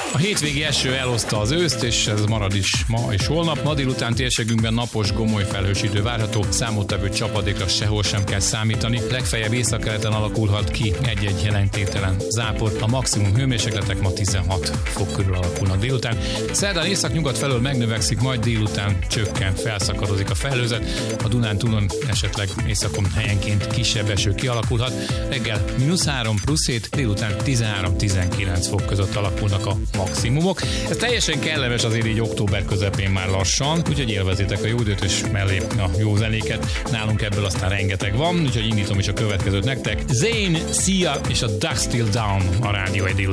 A hétvégi eső elhozta az őszt, és ez marad is ma és holnap. Ma délután térségünkben napos, gomoly felhős idő várható, számottevő csapadékra sehol sem kell számítani. Legfeljebb északkeleten alakulhat ki egy-egy jelentéktelen zápor. A maximum hőmérsékletek ma 16 fok körül alakulnak délután. Szerdán északnyugat felől megnövekszik, majd délután csökken, felszakadozik a felhőzet. A Dunántúlon esetleg északon helyenként kisebb eső kialakulhat. Reggel -3, +7, délután 13-19 fok között alakulnak a maximumok. Ez teljesen kellemes azért így október közepén már lassan, úgyhogy élvezzétek a jó időt és mellé a jó zenéket. Nálunk ebből aztán rengeteg van, úgyhogy indítom is a következőt nektek. Zayn, Sia és a Dusk Till Dawn a Rádió 1